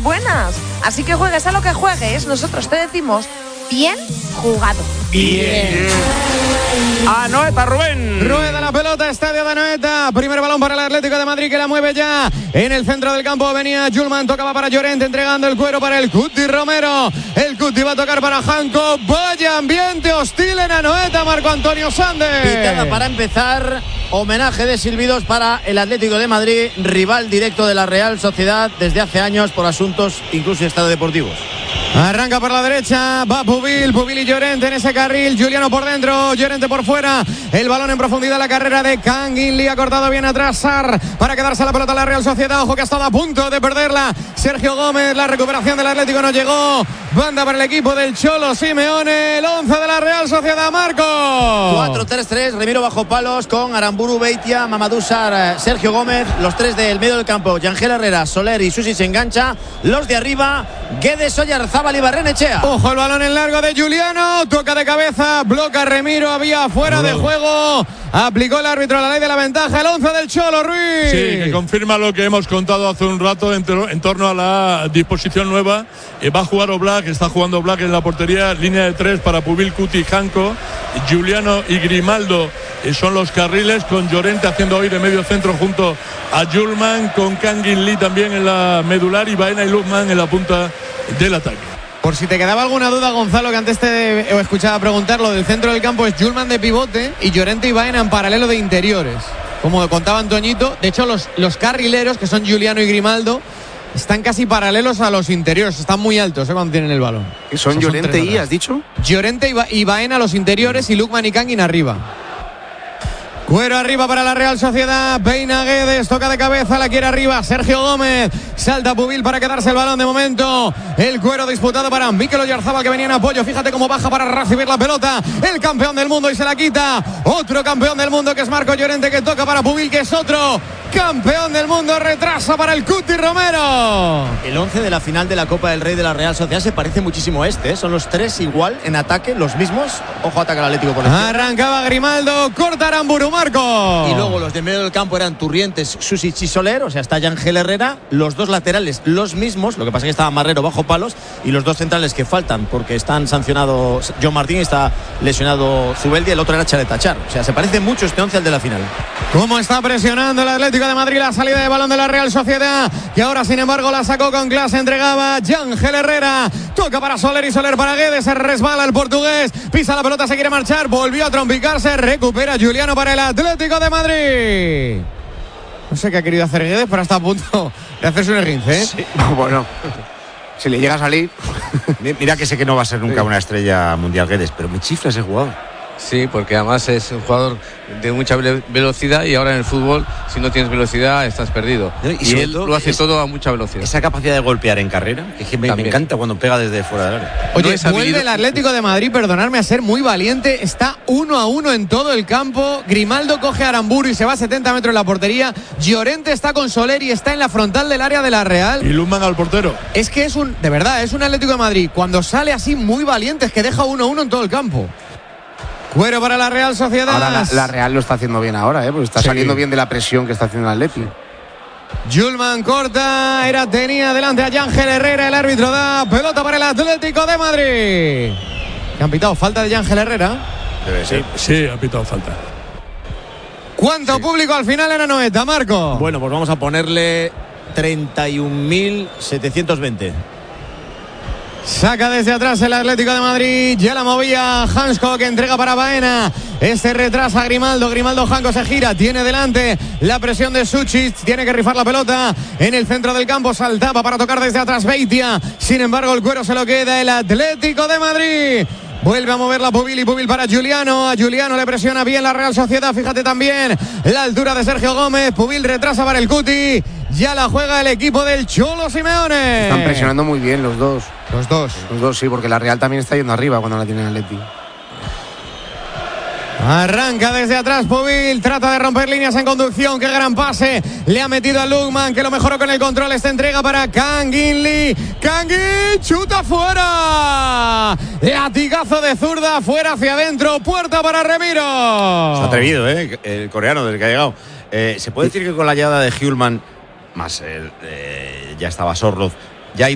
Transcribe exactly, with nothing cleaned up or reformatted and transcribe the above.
buenas. Así que juegues a lo que juegues, nosotros te decimos bien jugado. Bien. Anoeta, Rubén. Rueda la pelota, estadio de Anoeta. Primer balón para el Atlético de Madrid, que la mueve ya en el centro del campo. Venía Julman, tocaba para Llorente, entregando el cuero para el Cuti Romero. El Cuti va a tocar para Janko. Vaya ambiente hostil en Anoeta, Marco Antonio Sande. Pitada para empezar. Homenaje de silbidos para el Atlético de Madrid, rival directo de la Real Sociedad desde hace años por asuntos incluso extradeportivos. Arranca por la derecha, va Pubil, Pubil y Llorente en ese carril, Juliano por dentro, Llorente por fuera, el balón en profundidad, la carrera de Kangin Lee ha cortado bien atrás, Sar, para quedarse la pelota a la Real Sociedad, ojo que ha estado a punto de perderla, Sergio Gómez, la recuperación del Atlético no llegó, banda para el equipo del Cholo Simeone, el once de la Real Sociedad, Marco. cuatro tres tres, Remiro bajo palos con Aramburu, Beitia, Mamadou Sarr, Sergio Gómez, los tres del medio del campo, Yangel Herrera, Soler y Susi se engancha, los de arriba, Guedes, Oyarzábal y Barrenechea. Ojo el balón en largo de Juliano, toca de cabeza, bloca Remiro, había fuera de juego, aplicó el árbitro la ley de la ventaja, el once del Cholo, Ruiz. Sí, que confirma lo que hemos contado hace un rato en, en torno a la disposición nueva. Eh, va a jugar Oblak, está jugando Oblak en la portería, línea de tres para Pubil, Cuti y Janko. Juliano y Grimaldo eh, son los carriles, con Llorente haciendo hoy de medio centro junto a Julman, con Kangin Lee también en la medular y Baena y Lukman en la punta del ataque. Por si te quedaba alguna duda, Gonzalo, que antes te he escuchado preguntar, lo del centro del campo es Julman de pivote y Llorente y Baena en paralelo de interiores. Como contaba Antoñito, de hecho los, los carrileros, que son Juliano y Grimaldo, están casi paralelos a los interiores, están muy altos, ¿eh?, cuando tienen el balón. ¿Que son, o sea, Llorente y, has dicho? Llorente y, ba- y Baena los interiores y Lukman y Kangin arriba. Cuero arriba para la Real Sociedad, peina Guedes, toca de cabeza, la quiere arriba Sergio Gómez, salta Pubil para quedarse el balón de momento, el cuero disputado para Mikel Oyarzábal, que venía en apoyo, fíjate cómo baja para recibir la pelota, el campeón del mundo y se la quita, otro campeón del mundo que es Marco Llorente, que toca para Pubil, que es otro campeón del mundo, retrasa para el Cuti Romero. El once de la final de la Copa del Rey de la Real Sociedad se parece muchísimo a este, ¿eh? Son los tres igual en ataque, los mismos, ojo, ataca el Atlético por la izquierda. Arrancaba Grimaldo, corta Aramburu, Marco. Y luego los de medio del campo eran Turrientes, Susic y Soler, o sea, está Yangel Herrera, los dos laterales los mismos, lo que pasa es que estaba Marrero bajo palos, y los dos centrales que faltan, porque están sancionados John Martín y está lesionado Zubeldia, el otro era Charetachar, o sea, se parece mucho este once al de la final. ¿Cómo está presionando el Atlético de Madrid la salida de balón de la Real Sociedad? Que ahora, sin embargo, la sacó con clase, entregaba Yangel Herrera. Toca para Soler y Soler para Guedes. Se resbala el portugués. Pisa la pelota, se quiere marchar. Volvió a trompicarse. Recupera Juliano para el Atlético de Madrid. No sé qué ha querido hacer Guedes, pero está a punto de hacerse un esguince, ¿eh? Sí. Bueno, si le llega a salir. Mira que sé que no va a ser nunca una estrella mundial Guedes, pero me chifla ese jugador. Sí, porque además es un jugador de mucha velocidad y ahora en el fútbol, si no tienes velocidad, estás perdido. Y, y él todo, lo hace es, todo a mucha velocidad. Esa capacidad de golpear en carrera, es que me, me encanta cuando pega desde fuera del área. Oye, no vuelve el Atlético de Madrid, perdonadme, a ser muy valiente. Está uno a uno en todo el campo. Grimaldo coge a Aramburu y se va a setenta metros en la portería. Llorente está con Soler y está en la frontal del área de la Real. Y Lukman al portero. Es que es un, de verdad, es un Atlético de Madrid cuando sale así muy valiente, es que deja uno a uno en todo el campo. Cuero para la Real Sociedad. Ahora la, la Real lo está haciendo bien ahora, ¿eh? Porque está sí. saliendo bien de la presión que está haciendo el Atleti. Julman corta, era tenía delante a Yangel Herrera, el árbitro da pelota para el Atlético de Madrid. ¿Qué han pitado? ¿Falta de Yangel Herrera? Debe ser. Sí, sí, ha pitado falta. ¿Cuánto sí. público al final en Anoeta, Marco? Bueno, pues vamos a ponerle treinta y un mil setecientos veinte. Saca desde atrás el Atlético de Madrid. Ya la movía Hansko, que entrega para Baena. Este retrasa a Grimaldo. Grimaldo, Janko se gira. Tiene delante la presión de Sucic. Tiene que rifar la pelota en el centro del campo. Saltaba para tocar desde atrás Beitia. Sin embargo, el cuero se lo queda el Atlético de Madrid. Vuelve a mover la Pubil y Pubil para Juliano. A Juliano le presiona bien la Real Sociedad. Fíjate también la altura de Sergio Gómez. Pubil retrasa para el Cuti. Ya la juega el equipo del Cholo Simeone. Están presionando muy bien los dos. Los dos. Los dos, sí, porque la Real también está yendo arriba cuando la tiene el Atleti. Arranca desde atrás Pubil, trata de romper líneas en conducción. Qué gran pase le ha metido a Lukman, que lo mejoró con el control. Esta entrega para Kangin Lee. Kangin, chuta fuera. Latigazo de zurda, fuera hacia adentro. Puerta para Remiro. Se ha atrevido, ¿eh? El coreano del que ha llegado. Eh, ¿Se puede decir que con la llegada de Hjulman, más el, eh, ya estaba Sorloth,